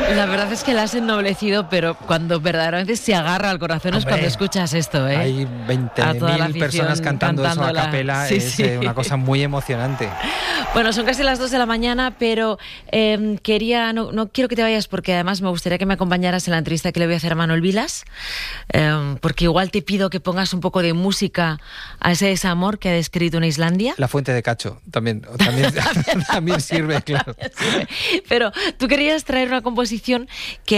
La verdad es que la has ennoblecido, pero cuando verdaderamente se agarra al corazón es cuando escuchas esto, ¿eh? Hay 20.000 personas cantando eso a capela, es una cosa muy emocionante. Bueno, son casi las 2 de la mañana, pero no quiero que te vayas porque además me gustaría que me acompañaras en la entrevista que le voy a hacer a Manuel Vilas, porque igual te pido que pongas un poco de música a ese desamor que ha descrito en Islandia. La fuente de Cacho también sirve, claro. Pero tú querías traer una composición que